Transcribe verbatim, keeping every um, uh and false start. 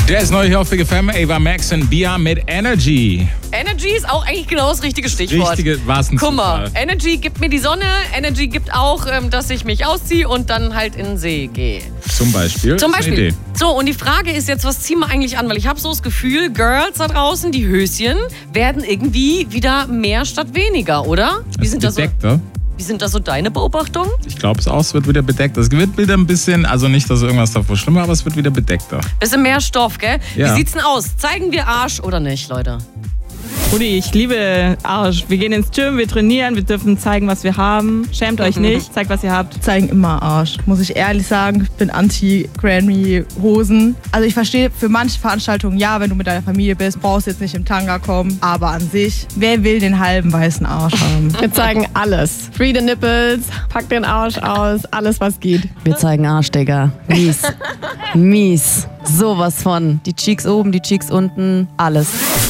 Der ist neu hier auf Big F M. Ava Max und Bia mit Energy. Energy ist auch eigentlich genau das richtige Stichwort. Richtige, war's ein Guck mal, Zufall. Energy gibt mir die Sonne, Energy gibt auch, ähm, dass ich mich ausziehe und dann halt in den See gehe. Zum Beispiel. Zum Das ist eine Beispiel. Idee. So, und die Frage ist jetzt, was ziehen wir eigentlich an? Weil ich habe so das Gefühl, Girls da draußen, die Höschen, werden irgendwie wieder mehr statt weniger, oder? Wie Das sind, ist das so, bedeckter. wie sind das so deine Beobachtungen? Ich glaube es auch, es wird wieder bedeckt. Es wird wieder ein bisschen, also nicht, dass irgendwas davor schlimm war, aber es wird wieder bedeckter. Bisschen mehr Stoff, gell? Ja. Wie sieht's denn aus? Zeigen wir Arsch oder nicht, Leute? Rudi, ich liebe Arsch. Wir gehen ins Gym, wir trainieren, wir dürfen zeigen, was wir haben. Schämt euch nicht, zeigt, was ihr habt. Zeigen immer Arsch, muss ich ehrlich sagen. Ich bin anti-Granny-Hosen. Also ich verstehe für manche Veranstaltungen, ja, wenn du mit deiner Familie bist, brauchst du jetzt nicht im Tanga kommen. Aber an sich, wer will den halben weißen Arsch haben? Wir zeigen alles. Free the nipples, pack den Arsch aus, alles was geht. Wir zeigen Arsch, Digga. Mies. Mies. Sowas von. Die Cheeks oben, die Cheeks unten, alles.